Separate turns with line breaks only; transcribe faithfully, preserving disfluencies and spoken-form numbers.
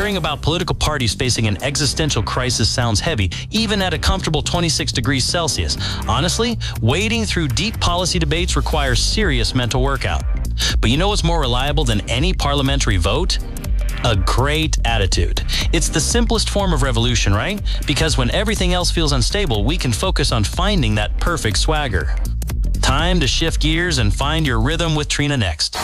Worrying about political parties facing an existential crisis sounds heavy, even at a comfortable twenty-six degrees Celsius. Honestly, wading through deep policy debates requires serious mental workout. But you know what's more reliable than any parliamentary vote? A great attitude. It's the simplest form of revolution, right? Because when everything else feels unstable, we can focus on finding that perfect swagger. Time to shift gears and find your rhythm with Trina next.